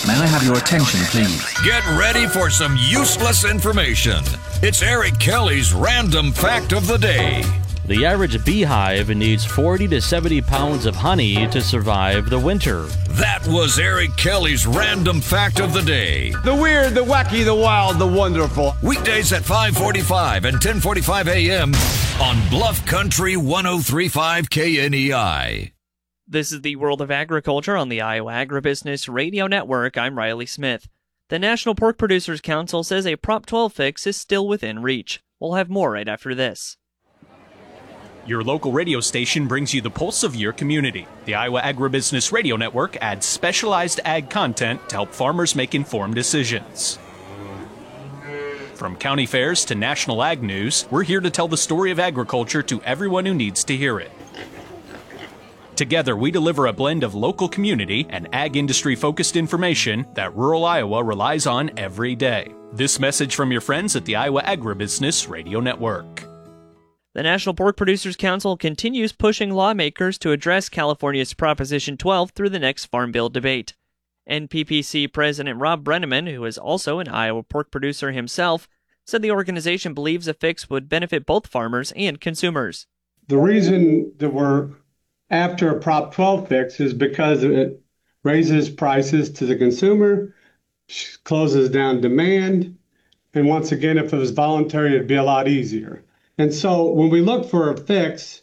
May I have your attention, please? Get ready for some useless information. It's Eric Kelly's Random Fact of the Day. The average beehive needs 40 to 70 pounds of honey to survive the winter. That was Eric Kelly's Random Fact of the Day. The weird, the wacky, the wild, the wonderful. Weekdays at 5:45 and 10:45 a.m. on Bluff Country 103.5 KNEI. This is the World of Agriculture on the Iowa Agribusiness Radio Network. I'm Riley Smith. The National Pork Producers Council says a Prop 12 fix is still within reach. We'll have more right after this. Your local radio station brings you the pulse of your community. The Iowa Agribusiness Radio Network adds specialized ag content to help farmers make informed decisions. From county fairs to national ag news, we're here to tell the story of agriculture to everyone who needs to hear it. Together, we deliver a blend of local community and ag industry-focused information that rural Iowa relies on every day. This message from your friends at the Iowa Agribusiness Radio Network. The National Pork Producers Council continues pushing lawmakers to address California's Proposition 12 through the next Farm Bill debate. NPPC President Rob Brenneman, who is also an Iowa pork producer himself, said the organization believes a fix would benefit both farmers and consumers. The reason that we're after a Prop 12 fix is because it raises prices to the consumer, closes down demand, and once again, if it was voluntary, it'd be a lot easier. And so when we look for a fix,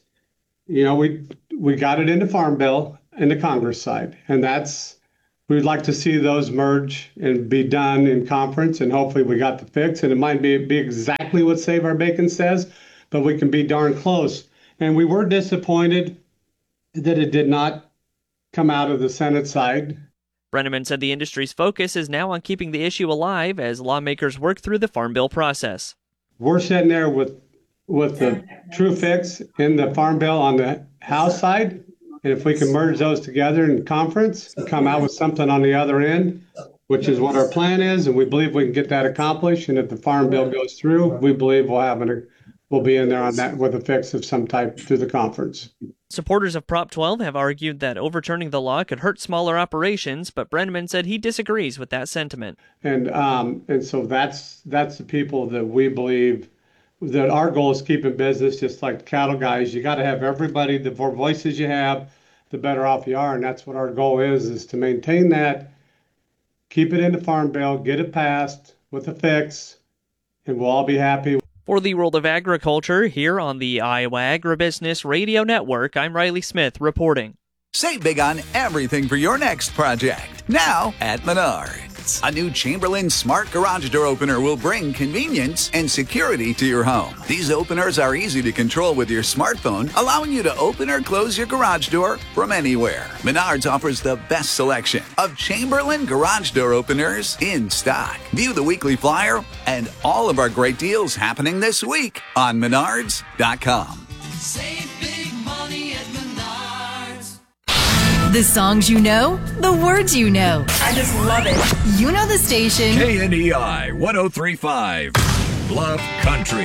we got it in the Farm Bill and the Congress side, and we'd like to see those merge and be done in conference, and hopefully we got the fix, and it might be exactly what Save Our Bacon says, but we can be darn close. And we were disappointed that it did not come out of the Senate side. Brenneman said the industry's focus is now on keeping the issue alive as lawmakers work through the Farm Bill process. We're sitting there with the true fix in the Farm Bill on the House side, and if we can merge those together in conference, come out with something on the other end, which is what our plan is, and we believe we can get that accomplished. And if the Farm Bill goes through, we believe we'll be in there on that with a fix of some type through the conference. Supporters of Prop 12 have argued that overturning the law could hurt smaller operations, but Brenneman said he disagrees with that sentiment. And so that's the people that we believe that our goal is keeping business, just like the cattle guys. You got to have everybody. The more voices you have, the better off you are, and that's what our goal is to maintain that, keep it in the Farm Bill, get it passed with a fix, and we'll all be happy. For the World of Agriculture, here on the Iowa Agribusiness Radio Network, I'm Riley Smith reporting. Save big on everything for your next project. Now at Menards. A new Chamberlain Smart Garage Door Opener will bring convenience and security to your home. These openers are easy to control with your smartphone, allowing you to open or close your garage door from anywhere. Menards offers the best selection of Chamberlain Garage Door Openers in stock. View the weekly flyer and all of our great deals happening this week on Menards.com. Save big money at Menards. The songs you know, the words you know. I just love it. You know the station. KNEI 103.5 Bluff Country.